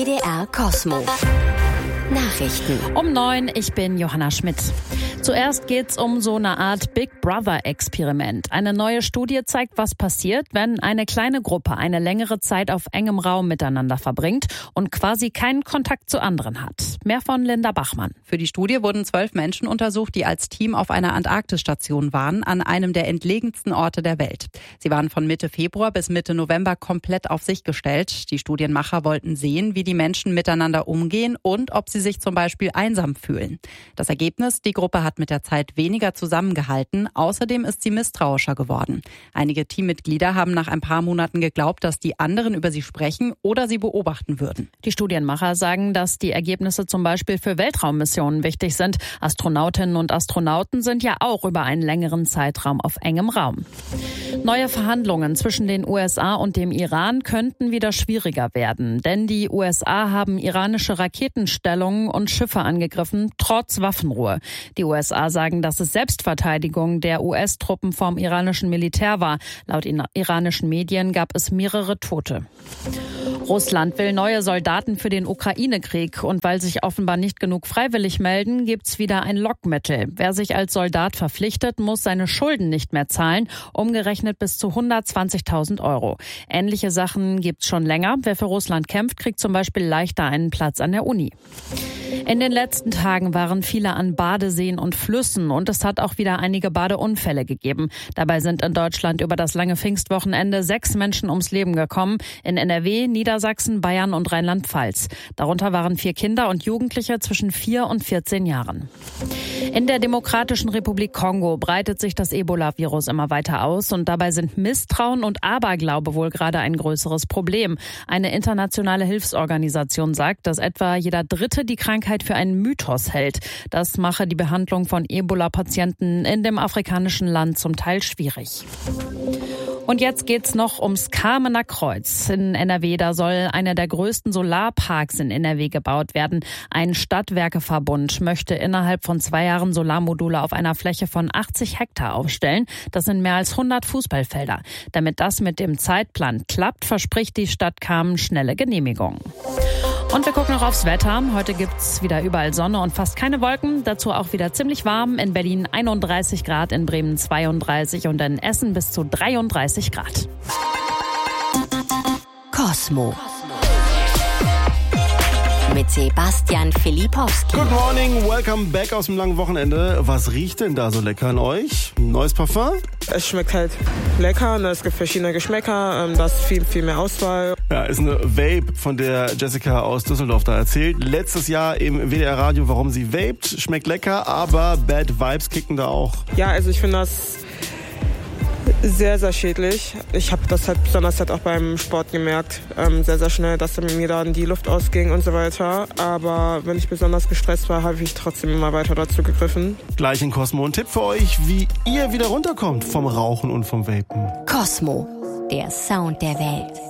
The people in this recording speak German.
WDR Cosmo. Nachrichten. Um 9, ich bin Johanna Schmidt. Zuerst geht's um so eine Art Big Brother-Experiment. Eine neue Studie zeigt, was passiert, wenn eine kleine Gruppe eine längere Zeit auf engem Raum miteinander verbringt und quasi keinen Kontakt zu anderen hat. Mehr von Linda Bachmann. Für die Studie wurden 12 Menschen untersucht, die als Team auf einer Antarktisstation waren, an einem der entlegensten Orte der Welt. Sie waren von Mitte Februar bis Mitte November komplett auf sich gestellt. Die Studienmacher wollten sehen, wie die Menschen miteinander umgehen und ob sie sich zum Beispiel einsam fühlen. Das Ergebnis: Die Gruppe hat mit der Zeit weniger zusammengehalten. Außerdem ist sie misstrauischer geworden. Einige Teammitglieder haben nach ein paar Monaten geglaubt, dass die anderen über sie sprechen oder sie beobachten würden. Die Studienmacher sagen, dass die Ergebnisse zum Beispiel für Weltraummissionen wichtig sind. Astronautinnen und Astronauten sind ja auch über einen längeren Zeitraum auf engem Raum. Neue Verhandlungen zwischen den USA und dem Iran könnten wieder schwieriger werden, denn die USA haben iranische Raketenstellungen und Schiffe angegriffen, trotz Waffenruhe. Die USA sagen, dass es Selbstverteidigung der US-Truppen vom iranischen Militär war. Laut iranischen Medien gab es mehrere Tote. Russland will neue Soldaten für den Ukraine-Krieg. Und weil sich offenbar nicht genug freiwillig melden, gibt's wieder ein Lockmittel. Wer sich als Soldat verpflichtet, muss seine Schulden nicht mehr zahlen, umgerechnet bis zu 120.000 Euro. Ähnliche Sachen gibt's schon länger. Wer für Russland kämpft, kriegt zum Beispiel leichter einen Platz an der Uni. In den letzten Tagen waren viele an Badeseen und Flüssen und es hat auch wieder einige Badeunfälle gegeben. Dabei sind in Deutschland über das lange Pfingstwochenende 6 Menschen ums Leben gekommen. In NRW, Niedersachsen, Bayern und Rheinland-Pfalz. Darunter waren 4 Kinder und Jugendliche zwischen 4 und 14 Jahren. In der Demokratischen Republik Kongo breitet sich das Ebola-Virus immer weiter aus und dabei sind Misstrauen und Aberglaube wohl gerade ein größeres Problem. Eine internationale Hilfsorganisation sagt, dass etwa jeder Dritte die Krankheit für einen Mythos hält. Das mache die Behandlung von Ebola-Patienten in dem afrikanischen Land zum Teil schwierig. Und jetzt geht's noch ums Kamener Kreuz. In NRW, da soll einer der größten Solarparks in NRW gebaut werden. Ein Stadtwerkeverbund möchte innerhalb von 2 Jahren Solarmodule auf einer Fläche von 80 Hektar aufstellen. Das sind mehr als 100 Fußballfelder. Damit das mit dem Zeitplan klappt, verspricht die Stadt Kamen schnelle Genehmigung. Und wir gucken noch aufs Wetter. Heute gibt's wieder überall Sonne und fast keine Wolken. Dazu auch wieder ziemlich warm. In Berlin 31 Grad, in Bremen 32 und in Essen bis zu 33 Grad. Cosmo. Mit Sebastian Filipowski. Good morning, welcome back aus dem langen Wochenende. Was riecht denn da so lecker an euch? Neues Parfum? Es schmeckt halt lecker, es gibt verschiedene Geschmäcker, das ist viel mehr Auswahl. Ja, ist eine Vape, von der Jessica aus Düsseldorf da erzählt. Letztes Jahr im WDR Radio, warum sie vaped. Schmeckt lecker, aber Bad Vibes kicken da auch. Ja, also ich finde das sehr, sehr schädlich. Ich habe das halt besonders halt auch beim Sport gemerkt, sehr, sehr schnell, dass mir dann die Luft ausging und so weiter. Aber wenn ich besonders gestresst war, habe ich trotzdem immer weiter dazu gegriffen. Gleich in Cosmo ein Tipp für euch, wie ihr wieder runterkommt vom Rauchen und vom Vapen. Cosmo, der Sound der Welt.